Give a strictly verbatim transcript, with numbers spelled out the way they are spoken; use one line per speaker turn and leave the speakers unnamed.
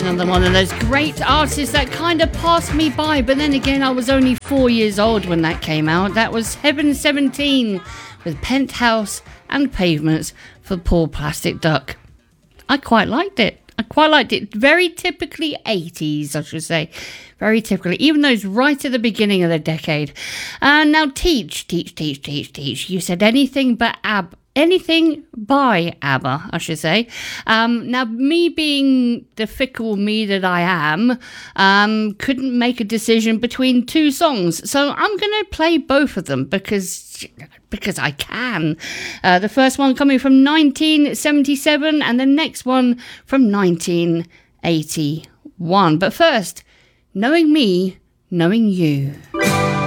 Another one of those great artists that kind of passed me by, but then again, I was only four years old when that came out. That was Heaven seventeen with Penthouse and Pavements for Poor Plastic Duck. I quite liked it. I quite liked it. Very typically eighties, I should say. Very typically, even though it's right at the beginning of the decade. And now Teach, Teach, Teach, Teach, Teach. You said anything but Ab. Anything by ABBA, I should say. Um, now, me being the fickle me that I am, um, couldn't make a decision between two songs. So I'm going to play both of them because because I can. Uh, the first one coming from nineteen seventy-seven and the next one from nineteen eighty-one. But first, Knowing Me, Knowing You.